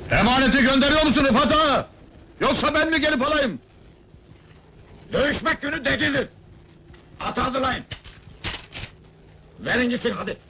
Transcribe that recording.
Emaneti gönderiyor musun Rıfat ağa? Yoksa ben mi gelip alayım? Dövüşmek günü dedilir. Atı hazırlayın. Verin gitsin hadi.